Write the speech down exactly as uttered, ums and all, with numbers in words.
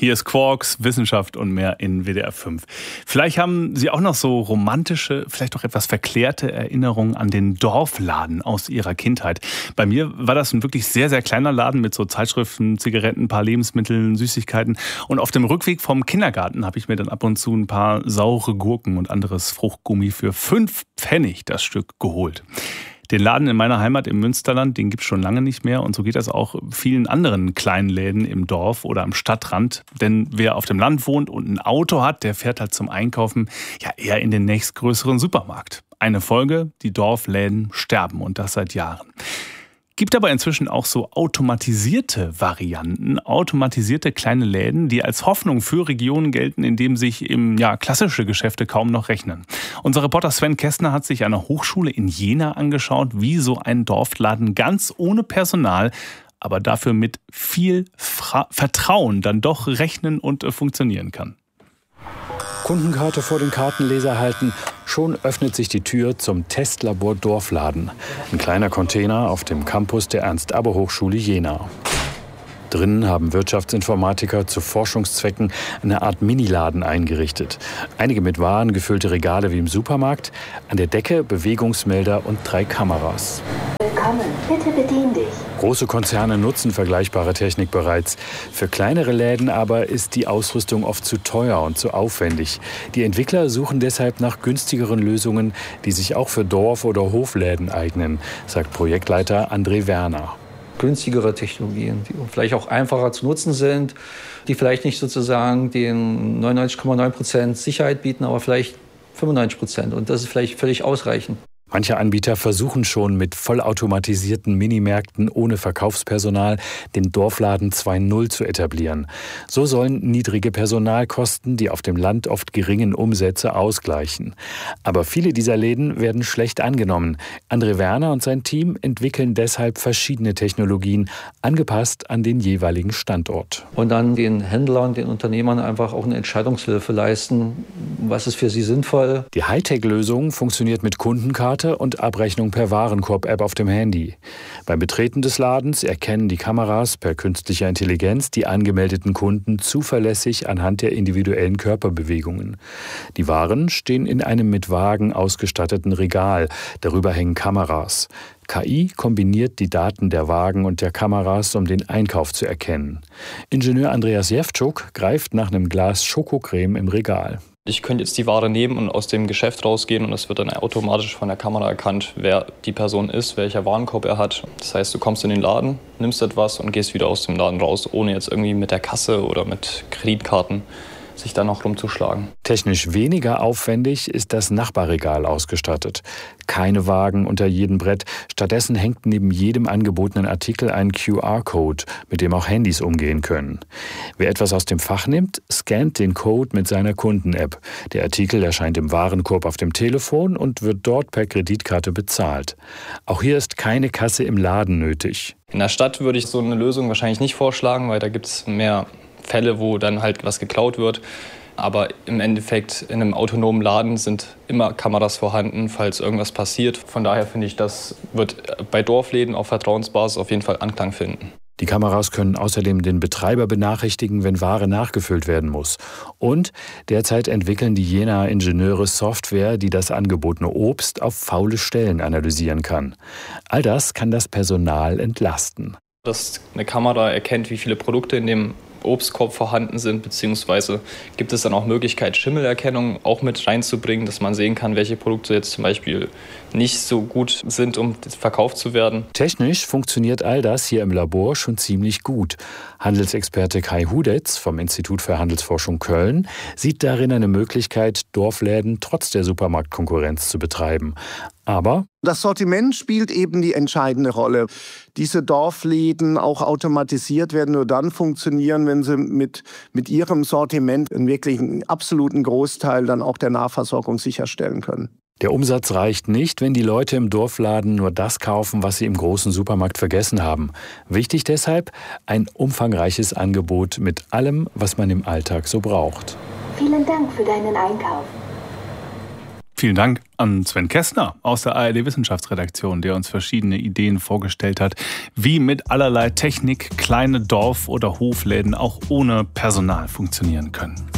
Hier ist Quarks, Wissenschaft und mehr in W D R fünf. Vielleicht haben Sie auch noch so romantische, vielleicht auch etwas verklärte Erinnerungen an den Dorfladen aus Ihrer Kindheit. Bei mir war das ein wirklich sehr, sehr kleiner Laden mit so Zeitschriften, Zigaretten, ein paar Lebensmitteln, Süßigkeiten. Und auf dem Rückweg vom Kindergarten habe ich mir dann ab und zu ein paar saure Gurken und anderes Fruchtgummi für fünf Pfennig das Stück geholt. Den Laden in meiner Heimat im Münsterland, den gibt es schon lange nicht mehr. Und so geht das auch vielen anderen kleinen Läden im Dorf oder am Stadtrand. Denn wer auf dem Land wohnt und ein Auto hat, der fährt halt zum Einkaufen ja eher in den nächstgrößeren Supermarkt. Eine Folge, die Dorfläden sterben und das seit Jahren. Gibt aber inzwischen auch so automatisierte Varianten, automatisierte kleine Läden, die als Hoffnung für Regionen gelten, in denen sich eben, ja, klassische Geschäfte kaum noch rechnen. Unser Reporter Sven Kestner hat sich an einer Hochschule in Jena angeschaut, wie so ein Dorfladen ganz ohne Personal, aber dafür mit viel Fra- Vertrauen dann doch rechnen und äh, funktionieren kann. Kundenkarte vor den Kartenleser halten. Schon öffnet sich die Tür zum Testlabor Dorfladen. Ein kleiner Container auf dem Campus der Ernst-Abbe-Hochschule Jena. Drinnen haben Wirtschaftsinformatiker zu Forschungszwecken eine Art Miniladen eingerichtet. Einige mit Waren gefüllte Regale wie im Supermarkt. An der Decke Bewegungsmelder und drei Kameras. Willkommen, bitte bedien dich. Große Konzerne nutzen vergleichbare Technik bereits. Für kleinere Läden aber ist die Ausrüstung oft zu teuer und zu aufwendig. Die Entwickler suchen deshalb nach günstigeren Lösungen, die sich auch für Dorf- oder Hofläden eignen, sagt Projektleiter André Werner. Günstigere Technologien, die vielleicht auch einfacher zu nutzen sind, die vielleicht nicht sozusagen den neunundneunzig Komma neun Prozent Sicherheit bieten, aber vielleicht fünfundneunzig Prozent. Und das ist vielleicht völlig ausreichend. Manche Anbieter versuchen schon mit vollautomatisierten Minimärkten ohne Verkaufspersonal den Dorfladen zwei Punkt null zu etablieren. So sollen niedrige Personalkosten die auf dem Land oft geringen Umsätze ausgleichen. Aber viele dieser Läden werden schlecht angenommen. André Werner und sein Team entwickeln deshalb verschiedene Technologien, angepasst an den jeweiligen Standort. Und dann den Händlern, den Unternehmern einfach auch eine Entscheidungshilfe leisten, was ist für sie sinnvoll. Die Hightech-Lösung funktioniert mit Kundenkarte und Abrechnung per Warenkorb-App auf dem Handy. Beim Betreten des Ladens erkennen die Kameras per künstlicher Intelligenz die angemeldeten Kunden zuverlässig anhand der individuellen Körperbewegungen. Die Waren stehen in einem mit Wagen ausgestatteten Regal. Darüber hängen Kameras. K I kombiniert die Daten der Wagen und der Kameras, um den Einkauf zu erkennen. Ingenieur Andreas Jewczuk greift nach einem Glas Schokocreme im Regal. Ich könnte jetzt die Ware nehmen und aus dem Geschäft rausgehen und es wird dann automatisch von der Kamera erkannt, wer die Person ist, welcher Warenkorb er hat. Das heißt, du kommst in den Laden, nimmst etwas und gehst wieder aus dem Laden raus, ohne jetzt irgendwie mit der Kasse oder mit Kreditkarten sich da noch rumzuschlagen. Technisch weniger aufwendig ist das Nachbarregal ausgestattet. Keine Wagen unter jedem Brett. Stattdessen hängt neben jedem angebotenen Artikel ein Q R-Code, mit dem auch Handys umgehen können. Wer etwas aus dem Fach nimmt, scannt den Code mit seiner Kunden-App. Der Artikel erscheint im Warenkorb auf dem Telefon und wird dort per Kreditkarte bezahlt. Auch hier ist keine Kasse im Laden nötig. In der Stadt würde ich so eine Lösung wahrscheinlich nicht vorschlagen, weil da gibt es mehr Fälle, wo dann halt was geklaut wird. Aber im Endeffekt in einem autonomen Laden sind immer Kameras vorhanden, falls irgendwas passiert. Von daher finde ich, das wird bei Dorfläden auf Vertrauensbasis auf jeden Fall Anklang finden. Die Kameras können außerdem den Betreiber benachrichtigen, wenn Ware nachgefüllt werden muss. Und derzeit entwickeln die Jenaer Ingenieure Software, die das angebotene Obst auf faule Stellen analysieren kann. All das kann das Personal entlasten. Dass eine Kamera erkennt, wie viele Produkte in dem Obstkorb vorhanden sind, beziehungsweise gibt es dann auch Möglichkeit, Schimmelerkennung auch mit reinzubringen, dass man sehen kann, welche Produkte jetzt zum Beispiel nicht so gut sind, um verkauft zu werden. Technisch funktioniert all das hier im Labor schon ziemlich gut. Handelsexperte Kai Hudetz vom Institut für Handelsforschung Köln sieht darin eine Möglichkeit, Dorfläden trotz der Supermarktkonkurrenz zu betreiben. Aber das Sortiment spielt eben die entscheidende Rolle. Diese Dorfläden auch automatisiert werden nur dann funktionieren, wenn sie mit, mit ihrem Sortiment einen wirklich einen absoluten Großteil dann auch der Nahversorgung sicherstellen können. Der Umsatz reicht nicht, wenn die Leute im Dorfladen nur das kaufen, was sie im großen Supermarkt vergessen haben. Wichtig deshalb ein umfangreiches Angebot mit allem, was man im Alltag so braucht. Vielen Dank für deinen Einkauf. Vielen Dank. an Sven Kästner aus der A R D-Wissenschaftsredaktion, der uns verschiedene Ideen vorgestellt hat, wie mit allerlei Technik kleine Dorf- oder Hofläden auch ohne Personal funktionieren können.